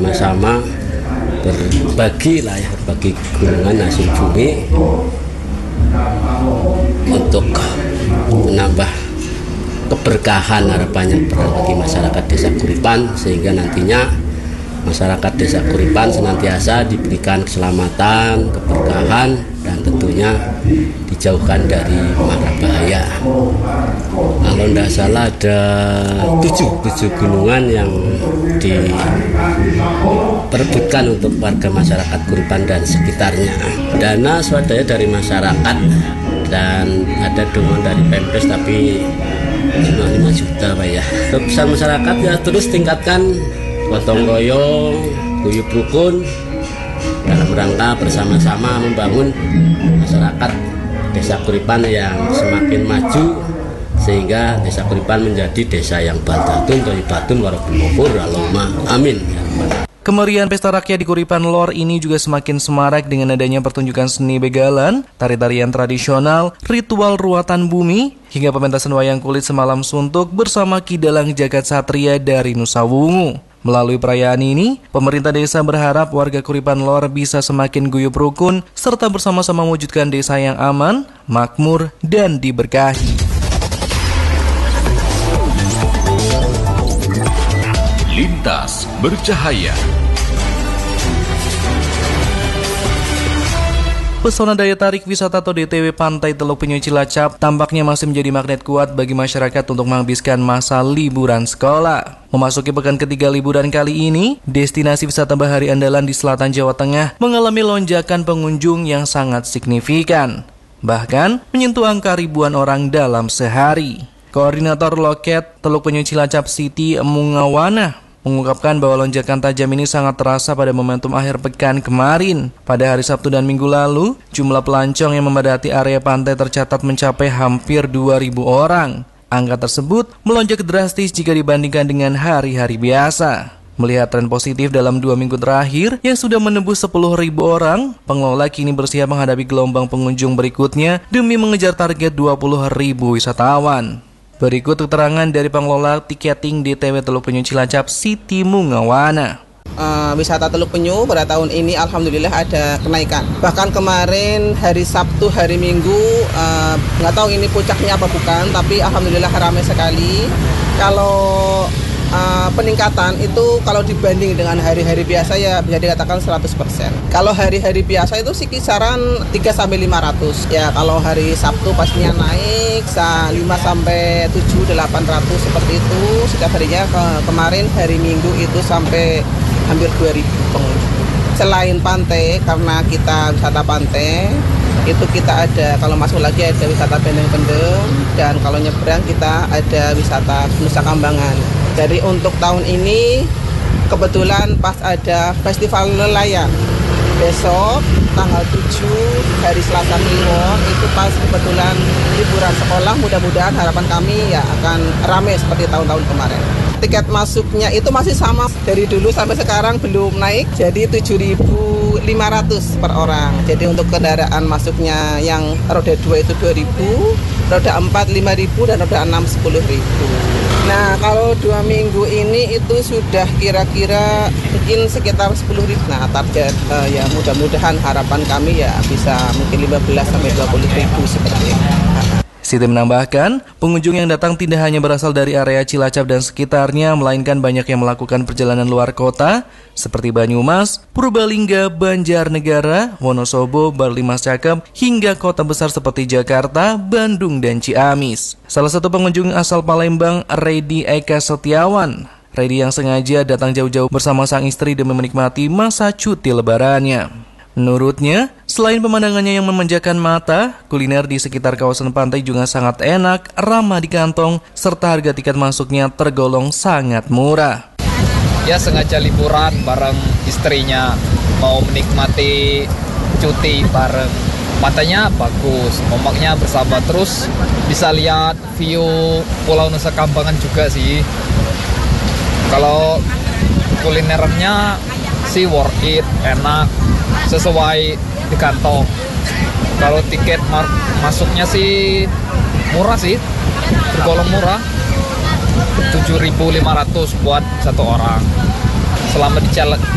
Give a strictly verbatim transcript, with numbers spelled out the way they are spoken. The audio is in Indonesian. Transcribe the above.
bersama-sama berbagi lah ya, berbagi gunungan hasil bumi untuk menambah keberkahan harapannya bagi masyarakat Desa Kuripan, sehingga nantinya masyarakat Desa Kuripan senantiasa diberikan keselamatan, keberkahan, dan tentunya dijauhkan dari mara bahaya. Kalau tidak salah ada tujuh, tujuh gunungan yang diperebutkan untuk warga masyarakat Kuripan dan sekitarnya. Dana swadaya dari masyarakat dan ada dukungan dari Pemdes tapi cuma lima juta Pak ya. Pesan masyarakat ya terus tingkatkan gotong royong, guyup rukun dalam rangka bersama-sama membangun masyarakat Desa Kuripan yang semakin maju, sehingga Desa Kuripan menjadi desa yang baldatun thayyibatun warabul ghafur. Allahumma amin. Kemeriahan pesta rakyat di Kuripan Lor ini juga semakin semarak dengan adanya pertunjukan seni begalan, tari-tarian tradisional, ritual ruatan bumi, hingga pementasan wayang kulit semalam suntuk bersama Kidalang Jagat Satria dari Nusa Wungu. Melalui perayaan ini, pemerintah desa berharap warga Kuripan Lor bisa semakin guyup rukun serta bersama-sama mewujudkan desa yang aman, makmur, dan diberkahi. Lintas bercahaya. Pesona daya tarik wisata atau D T W Pantai Teluk Penyu Cilacap tampaknya masih menjadi magnet kuat bagi masyarakat untuk menghabiskan masa liburan sekolah. Memasuki pekan ketiga liburan kali ini, destinasi wisata bahari andalan di selatan Jawa Tengah mengalami lonjakan pengunjung yang sangat signifikan. Bahkan menyentuh angka ribuan orang dalam sehari. Koordinator Loket Teluk Penyu Cilacap Siti Mungawana mengungkapkan bahwa lonjakan tajam ini sangat terasa pada momentum akhir pekan kemarin. Pada hari Sabtu dan Minggu lalu, jumlah pelancong yang memadati area pantai tercatat mencapai hampir dua ribu orang. Angka tersebut melonjak drastis jika dibandingkan dengan hari-hari biasa. Melihat tren positif dalam dua minggu terakhir yang sudah menembus sepuluh ribu orang, pengelola kini bersiap menghadapi gelombang pengunjung berikutnya demi mengejar target dua puluh ribu wisatawan. Berikut keterangan dari pengelola tiketing D T W Teluk Penyu Cilacap, Siti Mungawana. Uh, wisata Teluk Penyu pada tahun ini alhamdulillah ada kenaikan. Bahkan kemarin hari Sabtu, hari Minggu, uh, nggak tahu ini puncaknya apa bukan, tapi alhamdulillah ramai sekali. Kalau uh, peningkatan itu kalau dibanding dengan hari-hari biasa ya bisa dikatakan seratus persen. Kalau hari-hari biasa itu sih kisaran tiga sampai lima ratus. Ya kalau hari Sabtu pastinya naik lima sampai tujuh, delapan ratus seperti itu. Setiap harinya ke kemarin hari Minggu itu sampai hampir dua ribu pengunjung. Selain pantai, karena kita wisata pantai, itu kita ada, kalau masuk lagi ada wisata Bendeng-Bendeng, dan kalau nyebrang kita ada wisata Nusa Kambangan. Jadi untuk tahun ini kebetulan pas ada festival nelayan. Besok tanggal tujuh hari Selasa Kliwon itu pas kebetulan liburan sekolah, mudah-mudahan harapan kami ya akan ramai seperti tahun-tahun kemarin. Tiket masuknya itu masih sama dari dulu sampai sekarang belum naik, jadi tujuh ribu lima ratus per orang. Jadi untuk kendaraan masuknya yang roda dua itu dua ribu, roda empat lima ribu, dan roda enam sepuluh ribu. Nah kalau dua minggu ini itu sudah kira-kira mungkin sekitar sepuluh ribu. Nah target uh, ya mudah-mudahan harapan kami ya bisa mungkin lima belas sampai dua puluh ribu seperti itu. Siti menambahkan, pengunjung yang datang tidak hanya berasal dari area Cilacap dan sekitarnya, melainkan banyak yang melakukan perjalanan luar kota, seperti Banyumas, Purbalingga, Banjarnegara, Wonosobo, Barlimas Cakep, hingga kota besar seperti Jakarta, Bandung, dan Ciamis. Salah satu pengunjung asal Palembang, Redi Eka Setiawan. Redi yang sengaja datang jauh-jauh bersama sang istri demi menikmati masa cuti lebarannya. Menurutnya, selain pemandangannya yang memanjakan mata, kuliner di sekitar kawasan pantai juga sangat enak, ramah di kantong, serta harga tiket masuknya tergolong sangat murah. Ya sengaja liburan bareng istrinya, mau menikmati cuti bareng. Pantainya bagus, ombaknya bersahabat, terus bisa lihat view Pulau Nusa Kambangan juga sih. Kalau kulinernya sih worth it, enak, sesuai di kantong. Kalau tiket masuknya sih murah sih, tergolong murah, tujuh ribu lima ratus buat satu orang. Selama di